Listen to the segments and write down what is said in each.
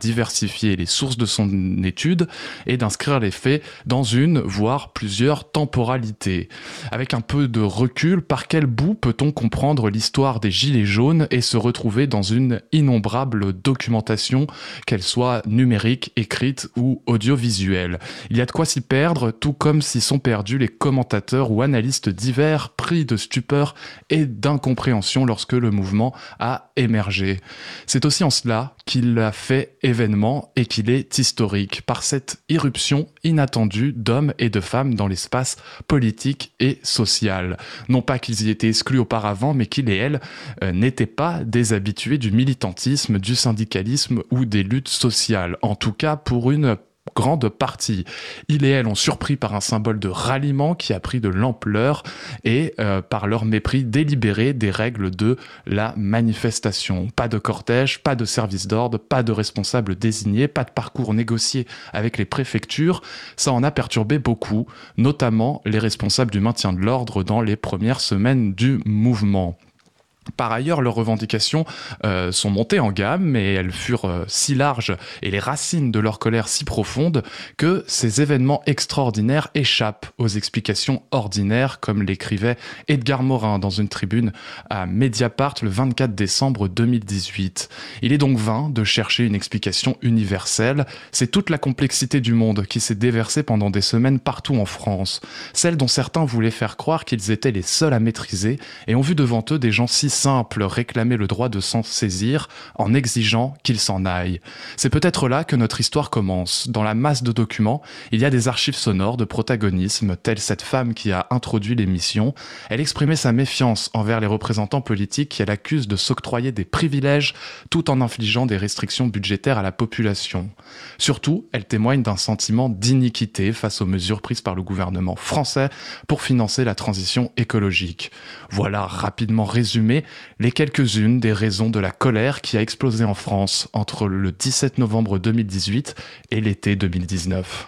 diversifier les sources de son étude et d'inscrire les faits dans une, voire plusieurs temporalités. Avec un peu de recul, par quel bout peut-on comprendre l'histoire des Gilets jaunes et se retrouver dans une innombrable documentation, qu'elle soit numérique, écrite ou audiovisuelle? Il y a de quoi s'y perdre, tout comme s'y sont perdus les commentateurs ou analystes divers pris de stupeur et d'incompréhension lorsque le mouvement a émergé. C'est aussi en cela qu'il a fait événement et qu'il est historique, par cette irruption inattendue d'hommes et de femmes dans l'espace politique et social. Non pas qu'ils y étaient exclus auparavant, mais qu'ils et elles n'étaient pas des habitués du militantisme, du syndicalisme ou des luttes sociales, en tout cas pour une grande partie. Ils et elles ont surpris par un symbole de ralliement qui a pris de l'ampleur et par leur mépris délibéré des règles de la manifestation. Pas de cortège, pas de service d'ordre, pas de responsable désigné, pas de parcours négocié avec les préfectures. Ça en a perturbé beaucoup, notamment les responsables du maintien de l'ordre dans les premières semaines du mouvement. Par ailleurs, leurs revendications sont montées en gamme, mais elles furent si larges et les racines de leur colère si profondes que ces événements extraordinaires échappent aux explications ordinaires, comme l'écrivait Edgar Morin dans une tribune à Mediapart le 24 décembre 2018. Il est donc vain de chercher une explication universelle. C'est toute la complexité du monde qui s'est déversée pendant des semaines partout en France. Celle dont certains voulaient faire croire qu'ils étaient les seuls à maîtriser et ont vu devant eux des gens si simple réclamer le droit de s'en saisir en exigeant qu'il s'en aille. C'est peut-être là que notre histoire commence. Dans la masse de documents, il y a des archives sonores de protagonisme, telle cette femme qui a introduit l'émission. Elle exprimait sa méfiance envers les représentants politiques qu'elle accuse de s'octroyer des privilèges tout en infligeant des restrictions budgétaires à la population. Surtout, elle témoigne d'un sentiment d'iniquité face aux mesures prises par le gouvernement français pour financer la transition écologique. Voilà rapidement résumé les quelques-unes des raisons de la colère qui a explosé en France entre le 17 novembre 2018 et l'été 2019.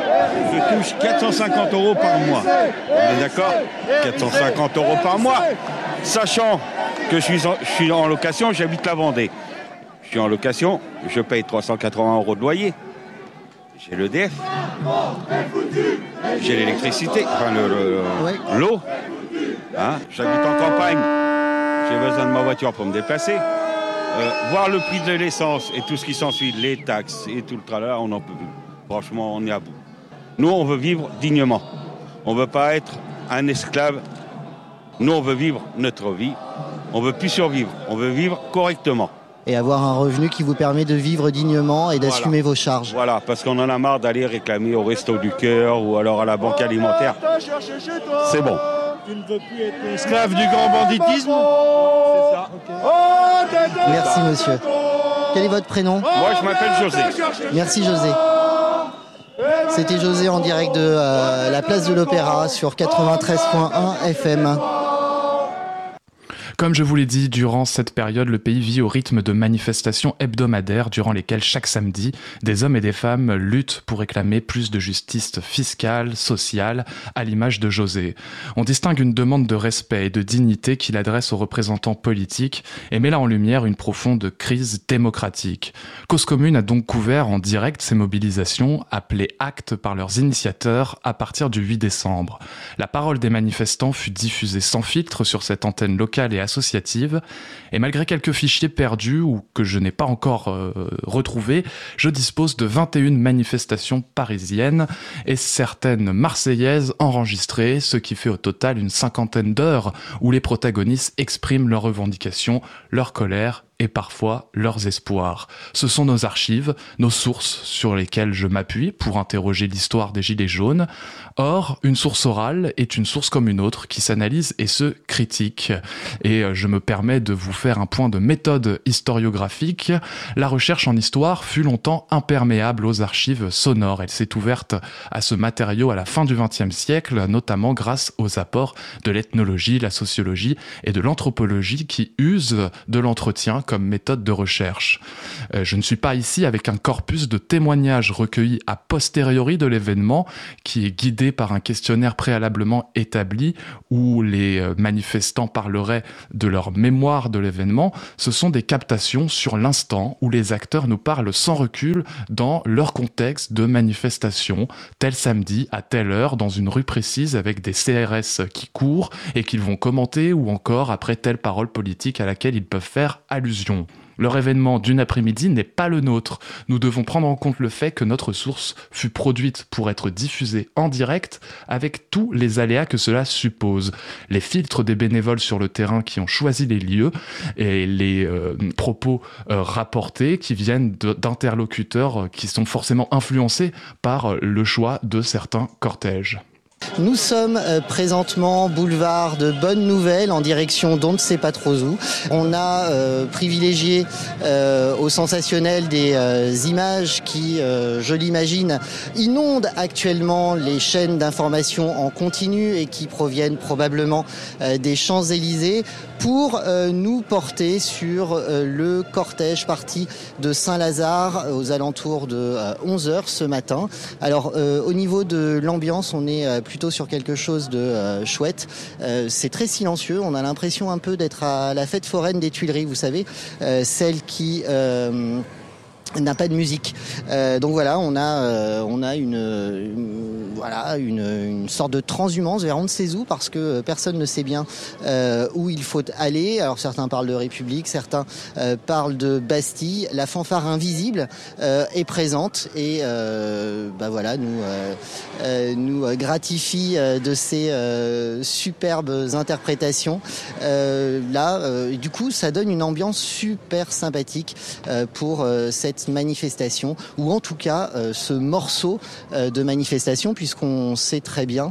Je touche 450 € par mois. On est d'accord ? 450 € par mois. Sachant que je suis en location, j'habite la Vendée. Je suis en location, je paye 380 € de loyer. J'ai l'EDF. J'ai l'électricité, enfin l'eau. Hein ? J'habite en campagne. J'ai besoin de ma voiture pour me déplacer. Voir le prix de l'essence et tout ce qui s'ensuit, les taxes et tout le tralala, on n'en peut plus. Franchement, on est à bout. Nous, on veut vivre dignement. On ne veut pas être un esclave. Nous, on veut vivre notre vie. On ne veut plus survivre. On veut vivre correctement. Et avoir un revenu qui vous permet de vivre dignement et d'assumer vos charges. Voilà, parce qu'on en a marre d'aller réclamer au Resto du Cœur ou alors à la banque alimentaire. C'est bon. Tu ne veux plus être esclave du grand banditisme ? C'est ça. Okay. Merci monsieur. Quel est votre prénom ? Moi je m'appelle José. Merci José. C'était José en direct de la place de l'Opéra sur 93.1 FM. Comme je vous l'ai dit, durant cette période, le pays vit au rythme de manifestations hebdomadaires durant lesquelles chaque samedi, des hommes et des femmes luttent pour réclamer plus de justice fiscale, sociale, à l'image de José. On distingue une demande de respect et de dignité qu'il adresse aux représentants politiques et met là en lumière une profonde crise démocratique. Cause Commune a donc couvert en direct ces mobilisations, appelées actes par leurs initiateurs à partir du 8 décembre. La parole des manifestants fut diffusée sans filtre sur cette antenne locale et associative, et malgré quelques fichiers perdus ou que je n'ai pas encore retrouvés, je dispose de 21 manifestations parisiennes et certaines marseillaises enregistrées, ce qui fait au total une 50aine d'heures où les protagonistes expriment leurs revendications, leur colère et parfois leurs espoirs. Ce sont nos archives, nos sources sur lesquelles je m'appuie pour interroger l'histoire des Gilets jaunes. Or, une source orale est une source comme une autre qui s'analyse et se critique. Et je me permets de vous faire un point de méthode historiographique. La recherche en histoire fut longtemps imperméable aux archives sonores. Elle s'est ouverte à ce matériau à la fin du XXe siècle, notamment grâce aux apports de l'ethnologie, la sociologie et de l'anthropologie qui usent de l'entretien comme méthode de recherche. Je ne suis pas ici avec un corpus de témoignages recueillis a posteriori de l'événement qui est guidé par un questionnaire préalablement établi où les manifestants parleraient de leur mémoire de l'événement. Ce sont des captations sur l'instant où les acteurs nous parlent sans recul dans leur contexte de manifestation, tel samedi à telle heure dans une rue précise avec des CRS qui courent et qu'ils vont commenter ou encore après telle parole politique à laquelle ils peuvent faire allusion. Leur événement d'une après-midi n'est pas le nôtre. Nous devons prendre en compte le fait que notre source fut produite pour être diffusée en direct avec tous les aléas que cela suppose. Les filtres des bénévoles sur le terrain qui ont choisi les lieux et les propos rapportés qui viennent d'interlocuteurs qui sont forcément influencés par le choix de certains cortèges. Nous sommes présentement boulevard de Bonne Nouvelle en direction d'on ne sait pas trop où. On a privilégié au sensationnel des images qui, je l'imagine, inondent actuellement les chaînes d'information en continu et qui proviennent probablement des Champs-Élysées pour nous porter sur le cortège parti de Saint-Lazare aux alentours de 11h ce matin. Alors au niveau de l'ambiance, on est plutôt sur quelque chose de chouette. C'est très silencieux, on a l'impression un peu d'être à la fête foraine des Tuileries, vous savez, celle qui n'a pas de musique. Donc voilà, on a une sorte de transhumance vers on ne sait où parce que personne ne sait bien où il faut aller. Alors certains parlent de République, certains parlent de Bastille. La fanfare invisible est présente et nous gratifie de ces superbes interprétations. Du coup, ça donne une ambiance super sympathique pour cette manifestation, ou en tout cas ce morceau de manifestation, puisqu'on sait très bien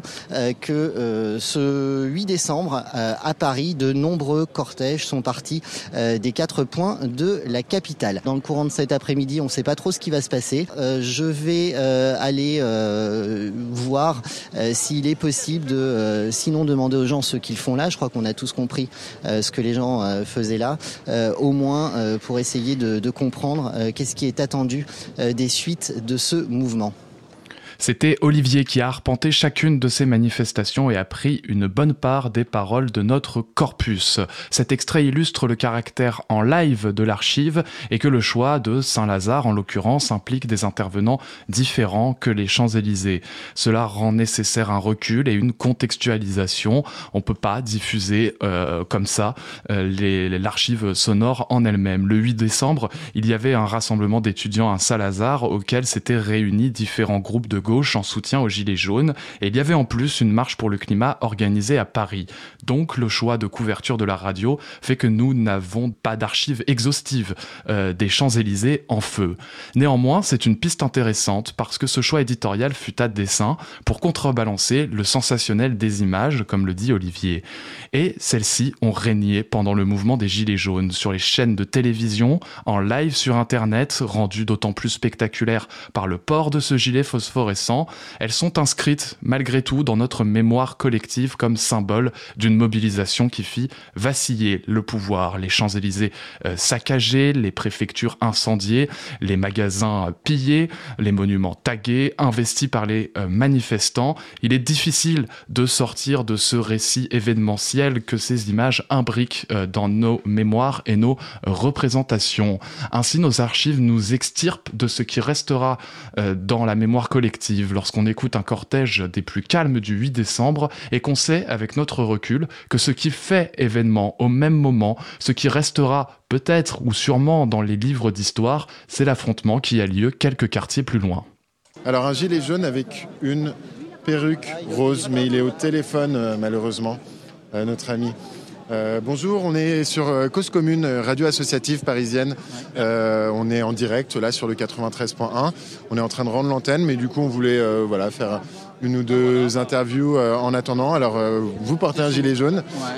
que ce 8 décembre à Paris, de nombreux cortèges sont partis des 4 points de la capitale. Dans le courant de cet après-midi, on ne sait pas trop ce qui va se passer. Je vais aller voir s'il est possible de sinon demander aux gens ce qu'ils font là. Je crois qu'on a tous compris ce que les gens faisaient là, au moins pour essayer de comprendre qu'est-ce qui est attendu des suites de ce mouvement. C'était Olivier qui a arpenté chacune de ces manifestations et a pris une bonne part des paroles de notre corpus. Cet extrait illustre le caractère en live de l'archive et que le choix de Saint-Lazare, en l'occurrence, implique des intervenants différents que les Champs-Élysées. Cela rend nécessaire un recul et une contextualisation. On ne peut pas diffuser comme ça l'archive sonore en elle-même. Le 8 décembre, il y avait un rassemblement d'étudiants à Saint-Lazare auquel s'étaient réunis différents groupes de gauche en soutien aux Gilets jaunes, et il y avait en plus une marche pour le climat organisée à Paris. Donc le choix de couverture de la radio fait que nous n'avons pas d'archives exhaustives des Champs-Élysées en feu. Néanmoins, c'est une piste intéressante parce que ce choix éditorial fut à dessein pour contrebalancer le sensationnel des images, comme le dit Olivier. Et celles-ci ont régné pendant le mouvement des Gilets jaunes sur les chaînes de télévision, en live sur Internet, rendu d'autant plus spectaculaire par le port de ce gilet phosphorescent. Elles sont inscrites malgré tout dans notre mémoire collective comme symbole d'une mobilisation qui fit vaciller le pouvoir. Les Champs-Élysées saccagés, les préfectures incendiées, les magasins pillés, les monuments tagués, investis par les manifestants. Il est difficile de sortir de ce récit événementiel que ces images imbriquent dans nos mémoires et nos représentations. Ainsi, nos archives nous extirpent de ce qui restera dans la mémoire collective lorsqu'on écoute un cortège des plus calmes du 8 décembre et qu'on sait avec notre recul que ce qui fait événement au même moment, ce qui restera peut-être ou sûrement dans les livres d'histoire, c'est l'affrontement qui a lieu quelques quartiers plus loin. Alors un gilet jaune avec une perruque rose, mais il est au téléphone malheureusement, notre ami. Bonjour, on est sur Cause Commune, radio associative parisienne. On est en direct là sur le 93.1. On est en train de rendre l'antenne, mais du coup on voulait faire une ou deux interviews en attendant. Alors vous portez un gilet jaune.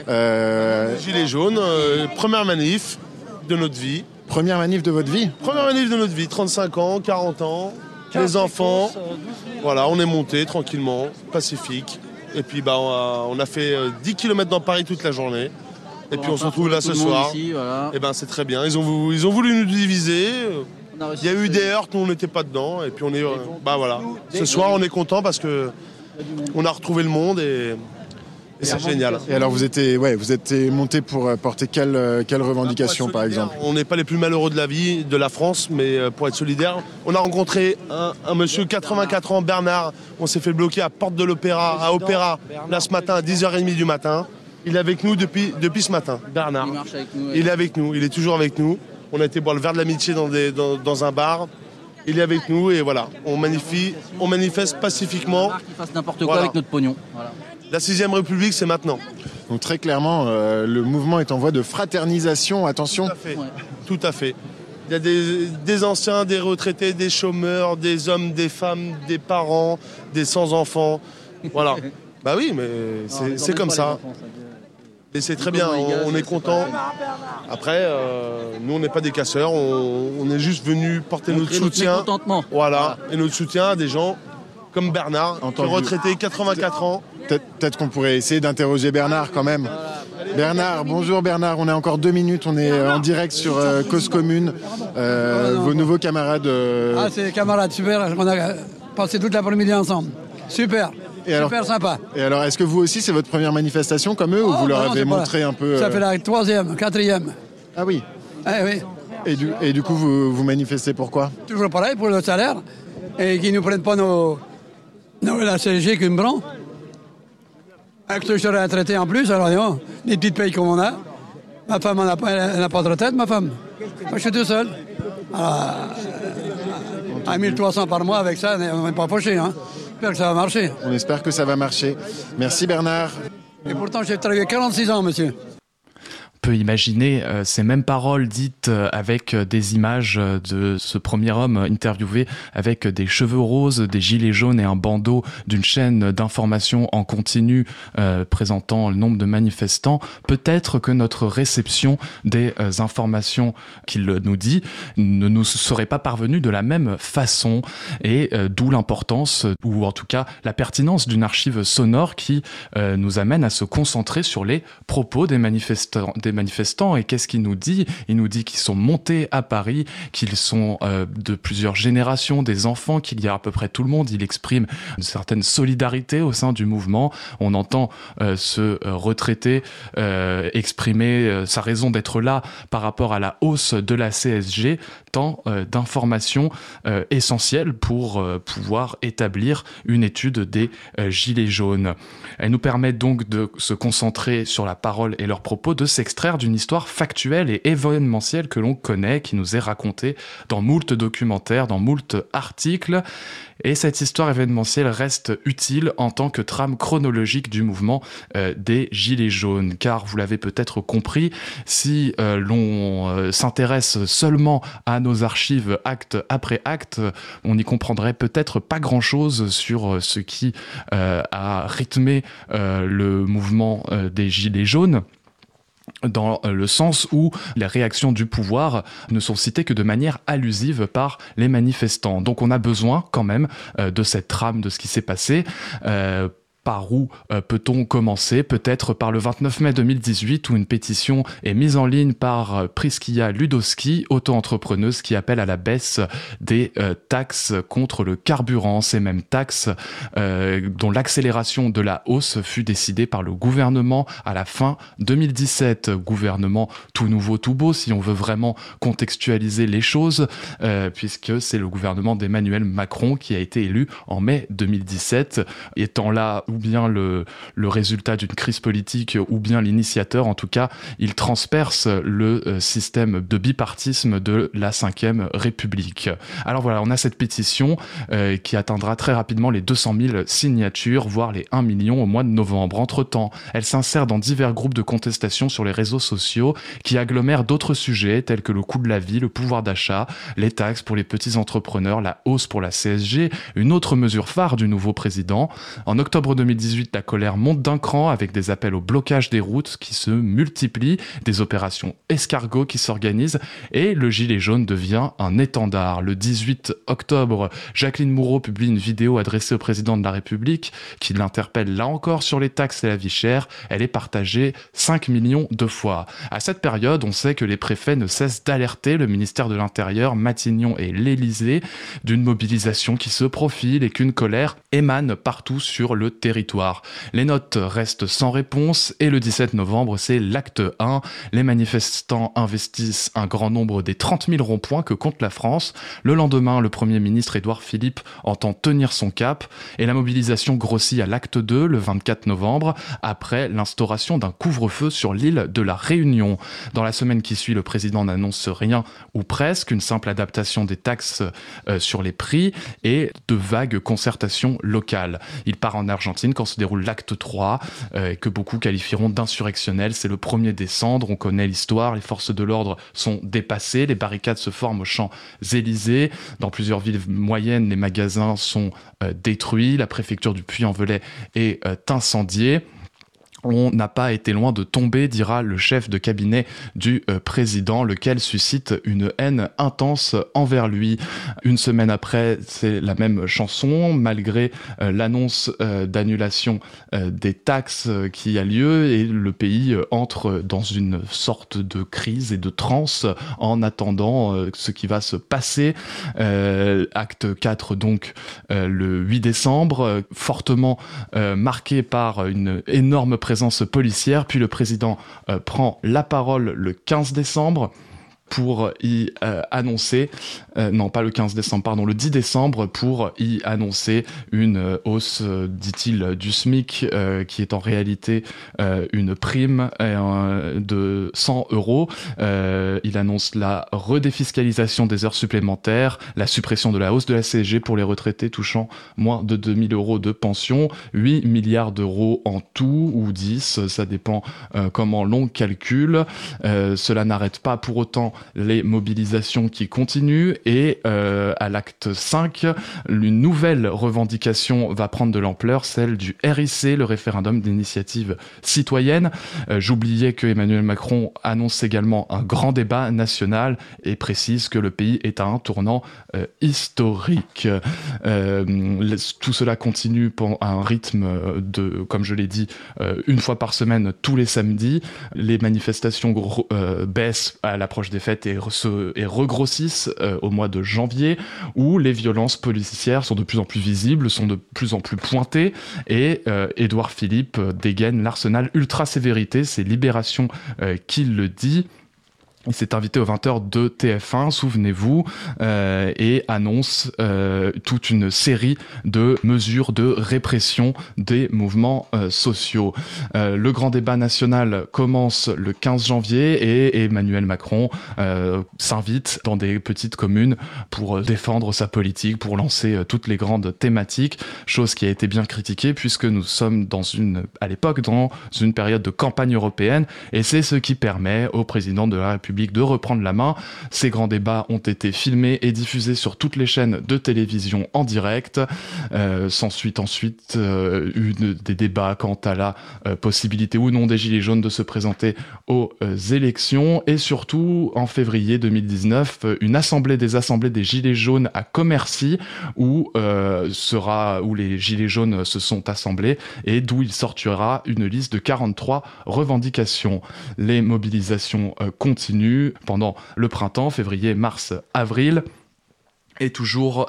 Gilet jaune, première manif de notre vie. Première manif de votre vie ? Première manif de notre vie, 35 ans, 40 ans, les enfants. Voilà, on est monté tranquillement, pacifique. Et puis on a fait 10 km dans Paris toute la journée. Et puis on se retrouve là ce soir. Ici, voilà. Et ben c'est très bien. Ils ont voulu nous diviser. Il y a eu des heurts, nous on n'était pas dedans. Et puis on est, voilà. Ce soir on est content parce que on a retrouvé le monde et c'est génial. Et alors vous êtes monté pour porter quelle revendication par exemple? On n'est pas les plus malheureux de la vie, de la France, mais pour être solidaire, on a rencontré un monsieur 84 ans, Bernard. On s'est fait bloquer à Porte de l'Opéra, à Opéra, là ce matin à 10h30 du matin. Il est avec nous depuis ce matin, Bernard. Il marche avec nous. Il est avec nous, il est toujours avec nous. On a été boire le verre de l'amitié dans un bar. Il est avec nous et voilà, on manifeste pacifiquement. Qu'il fasse n'importe quoi avec notre pognon. Voilà. La 6ème République, c'est maintenant. Donc très clairement, le mouvement est en voie de fraternisation, attention. Tout à fait. Il y a des anciens, des retraités, des chômeurs, des hommes, des femmes, des parents, des sans-enfants. Voilà. Bah oui, mais c'est comme ça. Et c'est très bien, on est content. Après, nous, on n'est pas des casseurs, on est juste venus porter notre soutien. Voilà, et notre soutien à des gens comme Bernard, qui est retraité, 84 ans. Peut-être qu'on pourrait essayer d'interroger Bernard quand même. Bernard, bonjour Bernard, on est encore 2 minutes, on est en direct sur Cause Commune. Vos nouveaux camarades... Ah, c'est camarades, super, on a passé toute l'après-midi ensemble. Super. Super sympa. Et alors, est-ce que vous aussi, c'est votre première manifestation comme eux, ou vous leur avez montré un peu... Ça fait la 3e, 4e. Ah oui. Oui. Et du coup, vous manifestez pourquoi? Toujours pareil, pour le salaire, et qu'ils ne nous prennent pas la CSG qui me prend. Avec que je serais retraité en plus, alors des petites payes comme on a. Ma femme elle n'a pas de retraite, ma femme. Moi, je suis tout seul. Alors, à 1300 par mois, avec ça, on n'est pas fauché, hein. J'espère que ça va marcher. On espère que ça va marcher. Merci Bernard. Et pourtant, j'ai travaillé 46 ans, monsieur. On peut imaginer ces mêmes paroles dites avec des images de ce premier homme interviewé avec des cheveux roses, des gilets jaunes et un bandeau d'une chaîne d'information en continu présentant le nombre de manifestants. Peut-être que notre réception des informations qu'il nous dit ne nous serait pas parvenue de la même façon, et d'où l'importance, ou en tout cas la pertinence d'une archive sonore qui nous amène à se concentrer sur les propos des manifestants. Et qu'est-ce qu'il nous dit? Il nous dit qu'ils sont montés à Paris, qu'ils sont de plusieurs générations, des enfants, qu'il y a à peu près tout le monde. Il exprime une certaine solidarité au sein du mouvement. On entend ce retraité exprimer sa raison d'être là par rapport à la hausse de la CSG, tant d'informations essentielles pour pouvoir établir une étude des gilets jaunes. Elle nous permet donc de se concentrer sur la parole et leurs propos, de s'extraire d'une histoire factuelle et événementielle que l'on connaît, qui nous est racontée dans moult documentaires, dans moult articles. Et cette histoire événementielle reste utile en tant que trame chronologique du mouvement des Gilets jaunes. Car vous l'avez peut-être compris, si l'on s'intéresse seulement à nos archives acte après acte, on n'y comprendrait peut-être pas grand-chose sur ce qui a rythmé le mouvement des Gilets jaunes, dans le sens où les réactions du pouvoir ne sont citées que de manière allusive par les manifestants. Donc on a besoin quand même de cette trame de ce qui s'est passé. Par où peut-on commencer? Peut-être par le 29 mai 2018, où une pétition est mise en ligne par Priscilla Ludowski, auto-entrepreneuse, qui appelle à la baisse des taxes contre le carburant. Ces mêmes taxes dont l'accélération de la hausse fut décidée par le gouvernement à la fin 2017. Gouvernement tout nouveau, tout beau, si on veut vraiment contextualiser les choses, puisque c'est le gouvernement d'Emmanuel Macron qui a été élu en mai 2017, étant là ou bien le résultat d'une crise politique, ou bien l'initiateur. En tout cas, il transperce le système de bipartisme de la Ve République. Alors voilà, on a cette pétition qui atteindra très rapidement les 200 000 signatures, voire les 1 million au mois de novembre. Entre-temps, elle s'insère dans divers groupes de contestation sur les réseaux sociaux qui agglomèrent d'autres sujets tels que le coût de la vie, le pouvoir d'achat, les taxes pour les petits entrepreneurs, la hausse pour la CSG, une autre mesure phare du nouveau président. En octobre 2020, 2018, la colère monte d'un cran avec des appels au blocage des routes qui se multiplient, des opérations escargots qui s'organisent et le gilet jaune devient un étendard. Le 18 octobre, Jacqueline Moureau publie une vidéo adressée au président de la République qui l'interpelle là encore sur les taxes et la vie chère. Elle est partagée 5 millions de fois. À cette période, on sait que les préfets ne cessent d'alerter le ministère de l'Intérieur, Matignon et l'Élysée d'une mobilisation qui se profile et qu'une colère émane partout sur le territoire. Les notes restent sans réponse et le 17 novembre, c'est l'acte 1. Les manifestants investissent un grand nombre des 30 000 ronds-points que compte la France. Le lendemain, le Premier ministre Édouard Philippe entend tenir son cap et la mobilisation grossit à l'acte 2 le 24 novembre après l'instauration d'un couvre-feu sur l'île de la Réunion. Dans la semaine qui suit, le président n'annonce rien ou presque, une simple adaptation des taxes sur les prix et de vagues concertations locales. Il part en Argentine quand se déroule l'acte 3 que beaucoup qualifieront d'insurrectionnel. C'est le 1er décembre, on connaît l'histoire, les forces de l'ordre sont dépassées, les barricades se forment aux Champs-Élysées. Dans plusieurs villes moyennes, les magasins sont détruits, la préfecture du Puy-en-Velay est incendiée. On n'a pas été loin de tomber, dira le chef de cabinet du président, lequel suscite une haine intense envers lui. Une semaine après, c'est la même chanson, malgré l'annonce d'annulation des taxes qui a lieu, et le pays entre dans une sorte de crise et de transe en attendant ce qui va se passer. Acte 4, donc, le 8 décembre, fortement marqué par une énorme présence policière, puis le président prend la parole le 15 décembre pour y annoncer, non pas le 15 décembre, pardon, le 10 décembre pour y annoncer une hausse, dit-il, du SMIC, qui est en réalité une prime de 100 €. Il annonce la redéfiscalisation des heures supplémentaires, la suppression de la hausse de la CSG pour les retraités touchant moins de 2 000 € de pension, 8 milliards d'euros en tout, ou 10, ça dépend comment l'on calcule. Cela n'arrête pas pour autant les mobilisations qui continuent et à l'acte 5, une nouvelle revendication va prendre de l'ampleur, celle du RIC, le référendum d'initiative citoyenne. J'oubliais que Emmanuel Macron annonce également un grand débat national et précise que le pays est à un tournant historique. Tout cela continue à un rythme de, comme je l'ai dit, une fois par semaine, tous les samedis. Les manifestations baissent à l'approche des fêtes et regrossissent au mois de janvier, où les violences policières sont de plus en plus visibles, sont de plus en plus pointées, et Édouard Philippe dégaine l'arsenal ultra-sévérité, c'est Libération qui le dit. Il s'est invité aux 20h de TF1, souvenez-vous, et annonce toute une série de mesures de répression des mouvements sociaux. Le grand débat national commence le 15 janvier et Emmanuel Macron s'invite dans des petites communes pour défendre sa politique, pour lancer toutes les grandes thématiques, chose qui a été bien critiquée puisque nous sommes à l'époque dans une période de campagne européenne, et c'est ce qui permet au président de la République de reprendre la main. Ces grands débats ont été filmés et diffusés sur toutes les chaînes de télévision en direct. S'ensuit ensuite des débats quant à la possibilité ou non des Gilets jaunes de se présenter aux élections, et surtout en février 2019, une assemblée des Gilets jaunes à Commercy où les Gilets jaunes se sont assemblés et d'où il sortira une liste de 43 revendications. Les mobilisations continuent pendant le printemps, février, mars, avril. Et toujours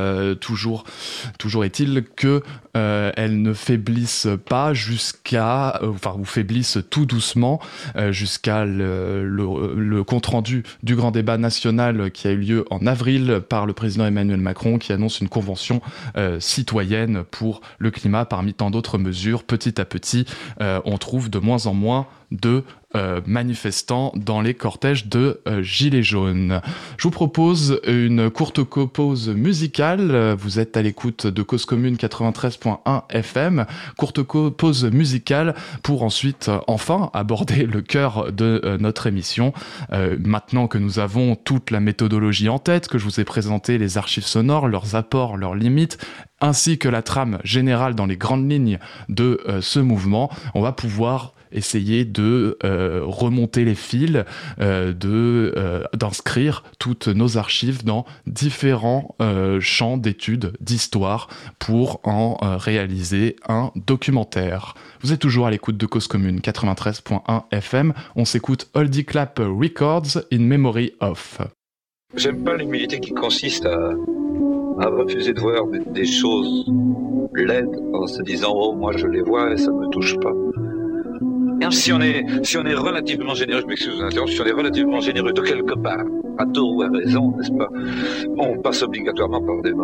est-il que elles ne faiblissent pas ou faiblissent tout doucement jusqu'à le compte-rendu du grand débat national qui a eu lieu en avril par le président Emmanuel Macron, qui annonce une convention citoyenne pour le climat parmi tant d'autres mesures. Petit à petit, on trouve de moins en moins de manifestants dans les cortèges de Gilets jaunes. Je vous propose une courte pause musicale. Vous êtes à l'écoute de Cause Commune 93.1 FM. Courte pause musicale pour ensuite enfin aborder le cœur de notre émission. Maintenant que nous avons toute la méthodologie en tête, que je vous ai présenté les archives sonores, leurs apports, leurs limites, ainsi que la trame générale dans les grandes lignes de ce mouvement, on va pouvoir essayer de remonter les fils, d'inscrire toutes nos archives dans différents champs d'études d'histoire pour en réaliser un documentaire. Vous êtes toujours à l'écoute de Cause Commune 93.1 FM. On s'écoute Oldie Clap Records in Memory of. J'aime pas l'humilité qui consiste à refuser de voir des choses laides en se disant « Oh, moi je les vois et ça me touche pas ». Si on est relativement généreux, je m'excuse de l'interrompre, si on est relativement généreux de quelque part, à tort ou à raison, n'est-ce pas, on passe obligatoirement par des